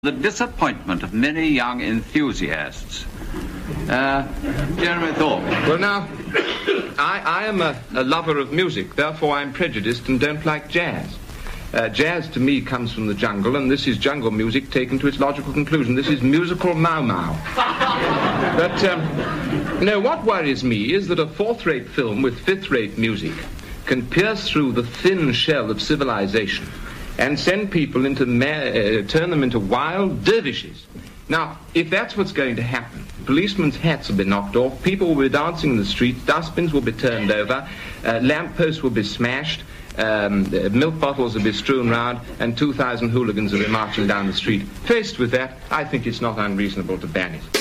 The disappointment of many young enthusiasts. Jeremy Thorpe. Well, now, I am a lover of music, therefore I'm prejudiced and don't like jazz. Jazz, to me, comes from the jungle, and this is jungle music taken to its logical conclusion. This is musical mau-mau. But, what worries me is that a fourth-rate film with fifth-rate music can pierce through the thin shell of civilization and send people turn them into wild dervishes. Now, if that's what's going to happen, policemen's hats will be knocked off, people will be dancing in the streets, dustbins will be turned over, lampposts will be smashed, milk bottles will be strewn round, and 2,000 hooligans will be marching down the street. Faced with that, I think it's not unreasonable to ban it.